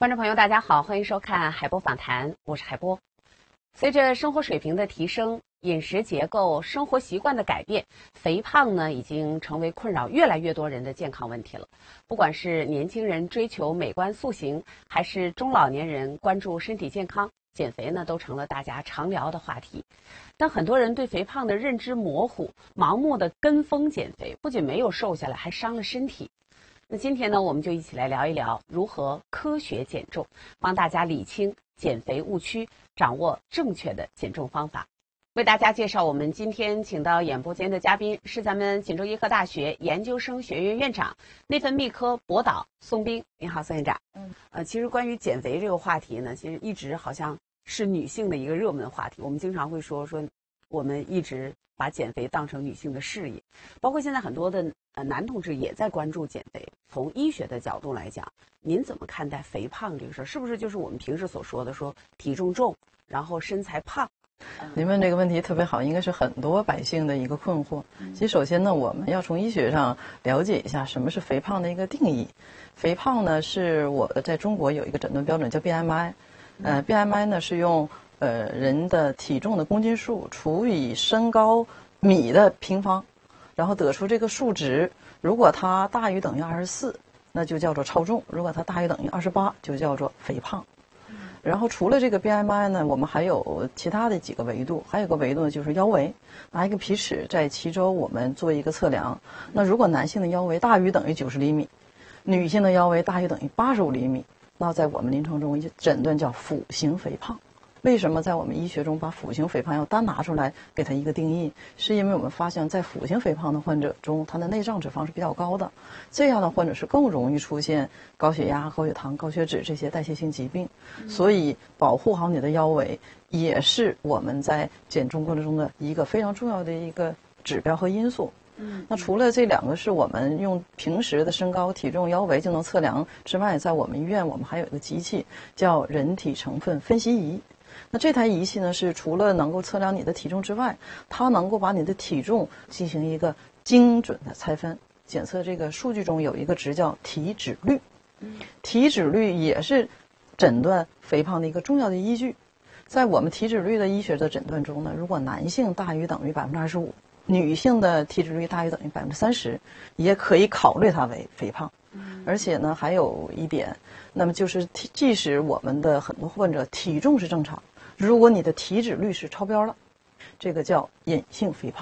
观众朋友，大家好，欢迎收看海波访谈，我是海波。随着生活水平的提升，饮食结构、生活习惯的改变，肥胖呢已经成为困扰越来越多人的健康问题了。不管是年轻人追求美观塑形，还是中老年人关注身体健康，减肥呢都成了大家常聊的话题。但很多人对肥胖的认知模糊，盲目的跟风减肥，不仅没有瘦下来，还伤了身体。那今天呢，我们就一起来聊一聊如何科学减重，帮大家理清减肥误区，掌握正确的减重方法。为大家介绍我们今天请到演播间的嘉宾是咱们锦州医科大学研究生学院院长、内分泌科博导宋斌。您好，宋院长。其实关于减肥这个话题呢，其实一直好像是女性的一个热门话题。我们经常会说我们一直把减肥当成女性的事业，包括现在很多的男同志也在关注减肥。从医学的角度来讲，您怎么看待肥胖这个事儿？是不是就是我们平时所说的说体重重，然后身材胖？ 您问这个问题特别好，应该是很多百姓的一个困惑。其实首先呢，我们要从医学上了解一下什么是肥胖的一个定义。肥胖呢，是在中国有一个诊断标准叫 BMI，BMI 呢是用人的体重的公斤数除以身高米的平方，然后得出这个数值。如果它大于等于24，那就叫做超重；如果它大于等于28，就叫做肥胖。然后除了这个 BMI 呢，我们还有其他的几个维度，还有个维度呢就是腰围，拿一个皮尺在脐周我们做一个测量。那如果男性的腰围大于等于90厘米，女性的腰围大于等于85厘米，那在我们临床中诊断叫腹型肥胖。为什么在我们医学中把腹型肥胖要单拿出来给它一个定义？是因为我们发现在腹型肥胖的患者中，他的内脏脂肪是比较高的，这样的患者是更容易出现高血压、高血糖、高血脂这些代谢性疾病。所以保护好你的腰围也是我们在减重过程中的一个非常重要的一个指标和因素。那除了这两个是我们用平时的身高、体重、腰围就能测量之外，在我们医院我们还有一个机器叫人体成分分析仪。那这台仪器呢，是除了能够测量你的体重之外，它能够把你的体重进行一个精准的拆分检测。这个数据中有一个值叫体脂率，体脂率也是诊断肥胖的一个重要的依据。在我们体脂率的医学的诊断中呢，如果男性大于等于25%，女性的体脂率大于等于30%，也可以考虑它为肥胖。而且呢，还有一点，那么就是即使我们的很多患者体重是正常，如果你的体脂率是超标了，这个叫隐性肥胖。